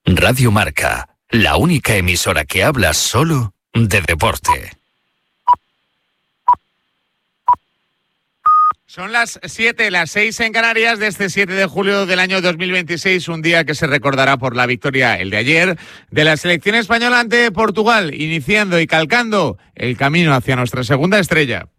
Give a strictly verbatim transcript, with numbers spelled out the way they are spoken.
Radio Marca, la única emisora que habla solo de deporte. Son las siete, las seis en Canarias de este siete de julio del año dos mil veintiséis, un día que se recordará por la victoria, el de ayer, de la selección española ante Portugal, iniciando y calcando el camino hacia nuestra segunda estrella.